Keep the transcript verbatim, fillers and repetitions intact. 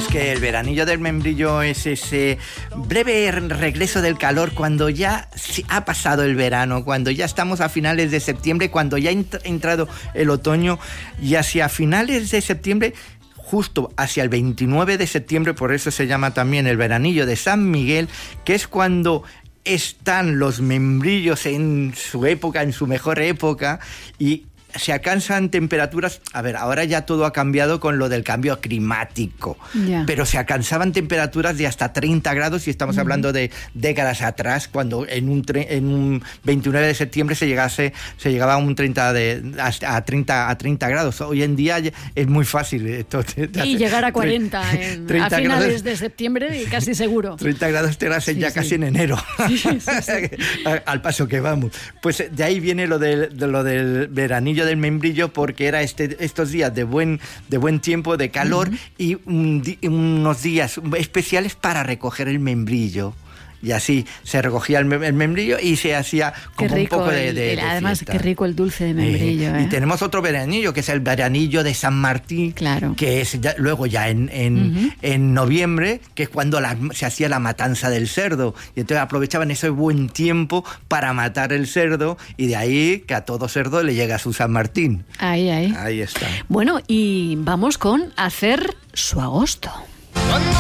que el veranillo del membrillo es ese breve regreso del calor cuando ya ha pasado el verano, cuando ya estamos a finales de septiembre, cuando ya ha entrado el otoño, y hacia finales de septiembre, justo hacia el veintinueve de septiembre, por eso se llama también el veranillo de San Miguel, que es cuando están los membrillos en su época, en su mejor época, y se alcanzan temperaturas. A ver, ahora ya todo ha cambiado con lo del cambio climático, yeah. pero se alcanzaban temperaturas de hasta treinta grados, y estamos uh-huh. hablando de décadas atrás, cuando en un, tre- en un veintinueve de septiembre se llegase se llegaba a un treinta de, a, treinta, a treinta grados. Hoy en día es muy fácil esto. Y llegar a cuarenta en, a finales grados, de septiembre, casi seguro. treinta grados te hacen sí, ya sí. casi en enero. Sí, sí, sí. Al paso que vamos. Pues de ahí viene lo del, de lo del veranillo del membrillo, porque era este, estos días de buen, de buen tiempo, de calor, uh-huh. y un di, unos días especiales para recoger el membrillo. Y así se recogía el, el membrillo y se hacía como rico, un poco de, el, de, el, de además, fiesta. qué rico el dulce de membrillo. Eh, eh. Y tenemos otro veranillo, que es el veranillo de San Martín, claro. que es ya, luego ya en, en, uh-huh. en noviembre, que es cuando la, se hacía la matanza del cerdo. Y entonces aprovechaban ese buen tiempo para matar el cerdo, y de ahí que a todo cerdo le llega su San Martín. Ahí, ahí. Ahí está. Bueno, y vamos con hacer su agosto.